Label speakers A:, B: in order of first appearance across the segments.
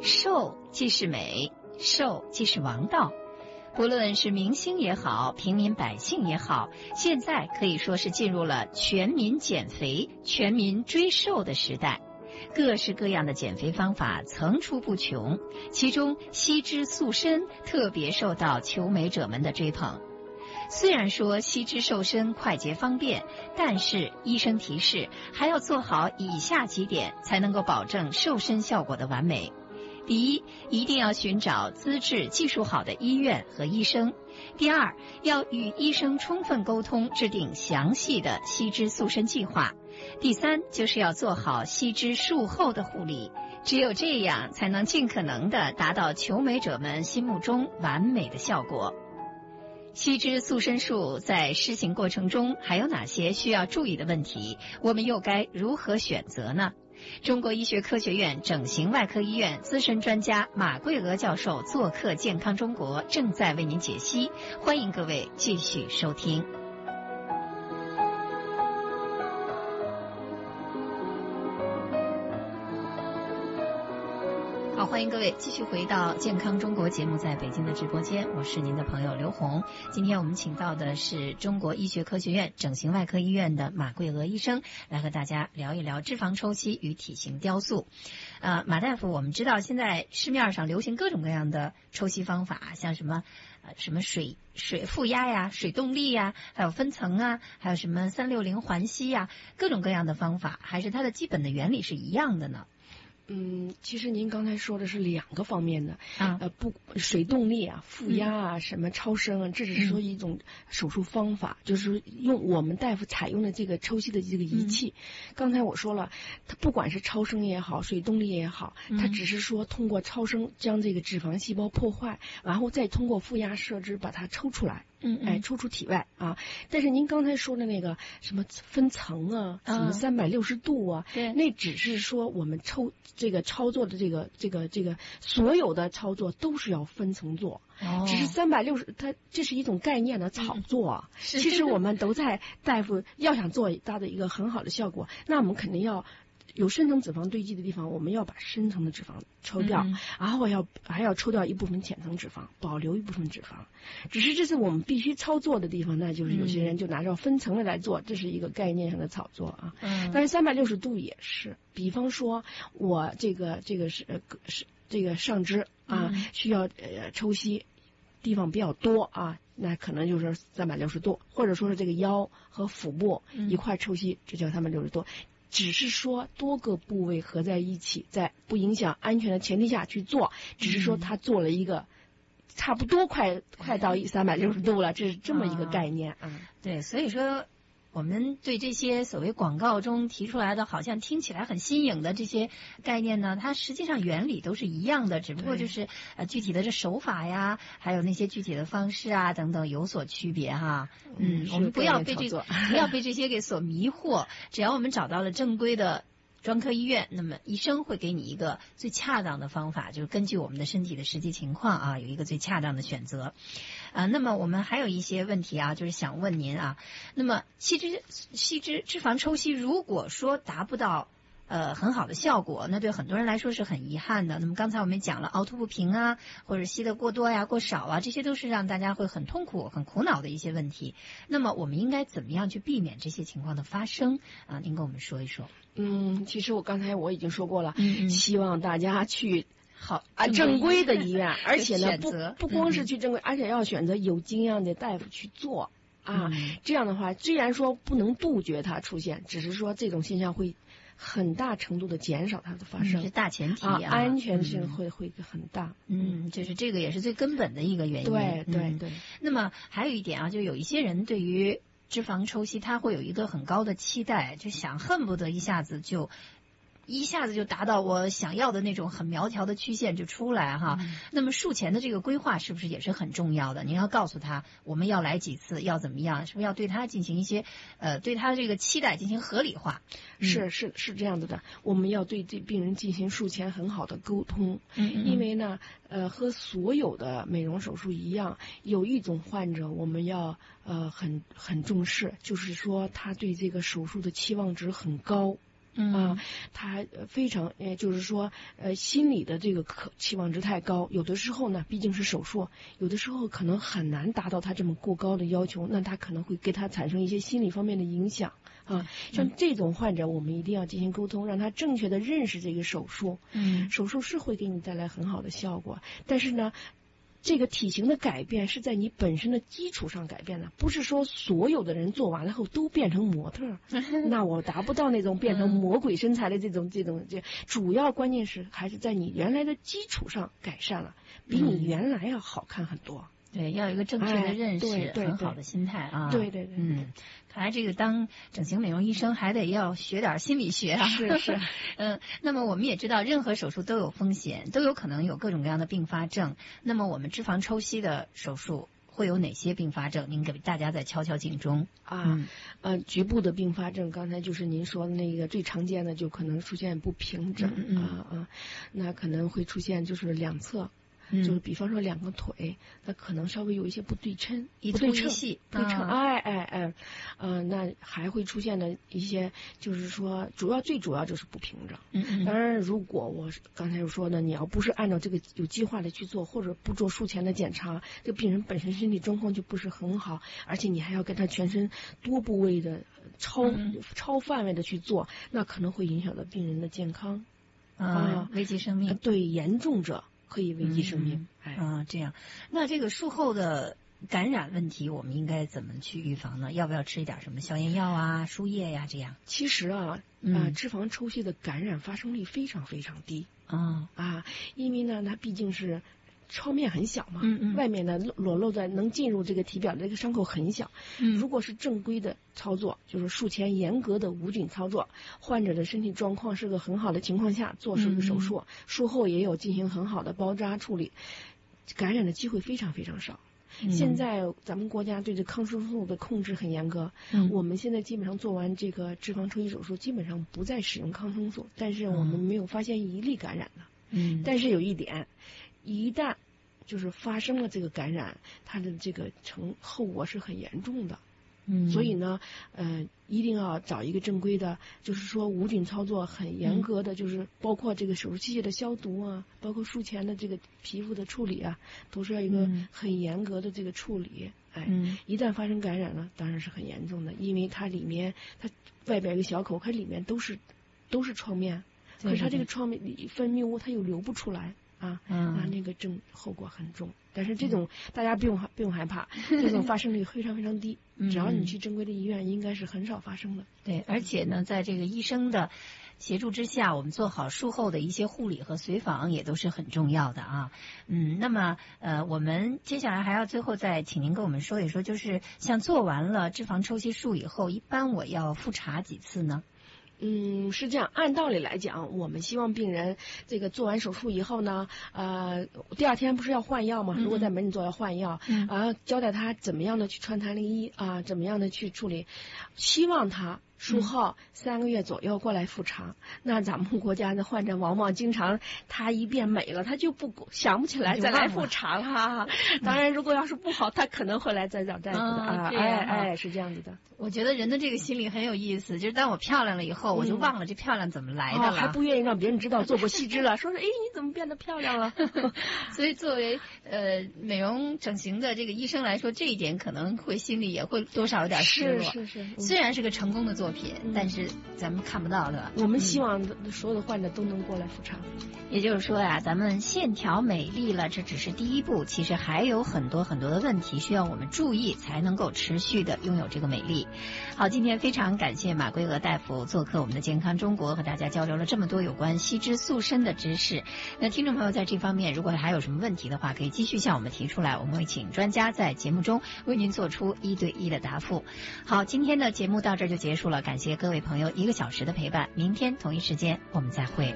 A: 瘦即是美，瘦即是王道。不论是明星也好，平民百姓也好，现在可以说是进入了全民减肥、全民追瘦的时代。各式各样的减肥方法层出不穷，其中吸脂塑身特别受到求美者们的追捧。虽然说吸脂瘦身快捷方便，但是医生提示还要做好以下几点，才能够保证瘦身效果的完美。第一，一定要寻找资质技术好的医院和医生。第二，要与医生充分沟通，制定详细的吸脂塑身计划。第三，就是要做好吸脂术后的护理，只有这样才能尽可能地达到求美者们心目中完美的效果。吸脂塑身术在施行过程中还有哪些需要注意的问题？我们又该如何选择呢？中国医学科学院整形外科医院资深专家马桂娥教授做客健康中国，正在为您解析，欢迎各位继续收听。好，欢迎各位继续回到健康中国节目，在北京的直播间，我是您的朋友刘红。今天我们请到的是中国医学科学院整形外科医院的马桂娥医生，来和大家聊一聊脂肪抽吸与体型雕塑。马大夫，我们知道现在市面上流行各种各样的抽吸方法，像什么水负压呀、水动力呀，还有分层啊，还有什么360环吸呀，各种各样的方法，还是它的基本的原理是一样的呢？
B: 其实您刚才说的是两个方面的，水动力啊、负压啊、什么超声啊，这只是说一种手术方法，就是用我们大夫采用的这个抽吸的这个仪器。刚才我说了，它不管是超声也好，水动力也好，它只是说通过超声将这个脂肪细胞破坏，然后再通过负压摄脂把它抽出来。抽出体外啊！但是您刚才说的那个什么分层啊，什么360度啊，那只是说我们操作的这个所有的操作都是要分层做，只是360，它这是一种概念的炒作。其实我们都在大夫要想做它的一个很好的效果，那我们肯定要有深层脂肪堆积的地方，我们要把深层的脂肪抽掉，然后还要抽掉一部分浅层脂肪，保留一部分脂肪。只是这是我们必须操作的地方，那就是有些人就拿着分层的来做，这是一个概念上的炒作啊。但是360度也是，比方说我这个是这个上肢啊，需要抽吸地方比较多啊，那可能就是360度，或者说是这个腰和腹部一块抽吸，这叫360度。只是说多个部位合在一起，在不影响安全的前提下去做，只是说他做了一个差不多快到360度了，这是这么一个概念。
A: 对，所以说我们对这些所谓广告中提出来的好像听起来很新颖的这些概念呢，它实际上原理都是一样的，只不过就是具体的这手法呀，还有那些具体的方式啊等等有所区别哈。我们不要被这些给所迷惑，只要我们找到了正规的专科医院，那么医生会给你一个最恰当的方法，就是根据我们的身体的实际情况啊，有一个最恰当的选择。那么我们还有一些问题啊，就是想问您啊，那么吸脂脂肪抽吸，如果说达不到很好的效果，那对很多人来说是很遗憾的。那么刚才我们讲了凹凸不平啊，或者吸得过多呀、过少啊，这些都是让大家会很痛苦、很苦恼的一些问题。那么我们应该怎么样去避免这些情况的发生啊？您跟我们说一说。
B: 其实刚才我已经说过了，希望大家去正规的医院，而且呢不光是去正规，而且要选择有经验的大夫去做这样的话，虽然说不能杜绝它出现，只是说这种现象会很大程度的减少它的发生，
A: 是大前提
B: 安全性会很大。
A: 就是这个也是最根本的一个原因。
B: 对。
A: 那么还有一点啊，就有一些人对于脂肪抽吸，他会有一个很高的期待，就想恨不得一下子就达到我想要的那种很苗条的曲线就出来哈。那么术前的这个规划是不是也是很重要的？您要告诉他我们要来几次，要怎么样，是不是要对他进行一些对他这个期待进行合理化？
B: 是这样子的，我们要对这病人进行术前很好的沟通。因为呢和所有的美容手术一样，有一种患者我们要很重视，就是说他对这个手术的期望值很高。 他非常就是说心理的这个期望值太高，有的时候呢毕竟是手术，有的时候可能很难达到他这么过高的要求，那他可能会给他产生一些心理方面的影响像这种患者我们一定要进行沟通，让他正确的认识这个手术。手术是会给你带来很好的效果，但是呢这个体型的改变是在你本身的基础上改变的，不是说所有的人做完了后都变成模特那我达不到那种变成魔鬼身材的这种主要关键是还是在你原来的基础上改善了，比你原来要好看很多。
A: 对，要有一个正确的认识，很好的心态啊。
B: 对，
A: 看来这个当整形美容医生还得要学点心理学啊。
B: 是。
A: 那么我们也知道，任何手术都有风险，都有可能有各种各样的并发症。那么我们脂肪抽吸的手术会有哪些并发症？您给大家再敲敲警钟
B: 局部的并发症，刚才就是您说的那个最常见的，就可能出现不平整那可能会出现就是两侧。就是比方说两个腿，它可能稍微有一些不对称，
A: 一粗一细，
B: 对称，那还会出现的一些，就是说最主要就是不平整。当然，如果我刚才说的，你要不是按照这个有计划的去做，或者不做术前的检查，这个病人本身身体状况就不是很好，而且你还要跟他全身多部位的超范围的去做，那可能会影响到病人的健康
A: 危及生命。
B: 对，严重者可以危及生命。
A: 这样，那这个术后的感染问题，我们应该怎么去预防呢？要不要吃一点什么消炎药啊、输液呀？这样，
B: 其实脂肪抽吸的感染发生率非常非常低因为呢，它毕竟是创面很小嘛，外面的裸露的能进入这个体表的这个伤口很小。如果是正规的操作，就是术前严格的无菌操作，患者的身体状况是个很好的情况下做这个手术，术后也有进行很好的包扎处理，感染的机会非常非常少。现在咱们国家对这抗生素的控制很严格，我们现在基本上做完这个脂肪抽吸手术，基本上不再使用抗生素，但是我们没有发现一例感染的。但是有一点，一旦就是发生了这个感染，它的这个后果是很严重的。所以呢，一定要找一个正规的，就是说无菌操作很严格的，就是包括这个手术器械的消毒啊，包括术前的这个皮肤的处理啊，都是要一个很严格的这个处理。一旦发生感染了，当然是很严重的，因为它里面它外边一个小口，它里面都是创面，可是它这个创面里分泌物它又流不出来。那个后果很重，但是这种大家不用害怕，这种发生率非常非常低，只要你去正规的医院，应该是很少发生的。
A: 对，而且呢，在这个医生的协助之下，我们做好术后的一些护理和随访也都是很重要的啊。那么我们接下来还要最后再请您跟我们说一说，就是像做完了脂肪抽吸术以后，一般我要复查几次呢？
B: 是这样，按道理来讲，我们希望病人这个做完手术以后呢，第二天不是要换药吗？如果在门诊做要换药，交代他怎么样的去穿弹力衣怎么样的去处理，希望他术后3个月左右过来复查。那咱们国家的患者往往经常他一变美了，他就想不起来再来复查了。当然，如果要是不好，他可能会来再找大夫的是这样子的。
A: 我觉得人的这个心理很有意思，就是当我漂亮了以后，我就忘了这漂亮怎么来的了，
B: 还不愿意让别人知道做过吸脂了，说你怎么变得漂亮了？
A: 所以作为美容整形的这个医生来说，这一点可能会心里也会多少有点失落。
B: 是，
A: 虽然是个成功的作品，但是咱们看不到的。
B: 我们希望所有的患者都能过来复查。
A: 也就是说呀，咱们线条美丽了，这只是第一步，其实还有很多很多的问题需要我们注意，才能够持续的拥有这个美丽。好，今天非常感谢马圭娥大夫做客我们的健康中国，和大家交流了这么多有关吸脂塑身的知识。那听众朋友在这方面如果还有什么问题的话，可以继续向我们提出来，我们会请专家在节目中为您做出1对1的答复。好，今天的节目到这儿就结束了，感谢各位朋友1个小时的陪伴，明天同一时间我们再会。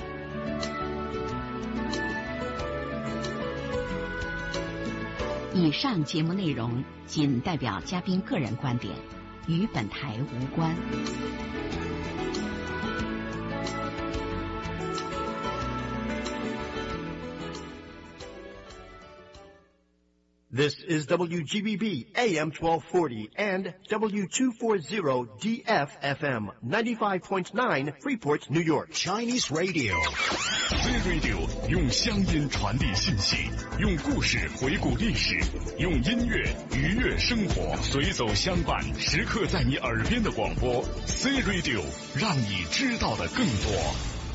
C: 以上节目内容仅代表嘉宾个人观点，与本台无关。
D: This is WGBB AM 1240 and W240 DFFM 95.9 Freeport, New York.
E: Chinese Radio.
F: C-Radio 用乡音传递信息，用故事回顾历史，用音乐愉悦生活，随走相伴，时刻在你耳边的广播。C-Radio 让你知道的更多。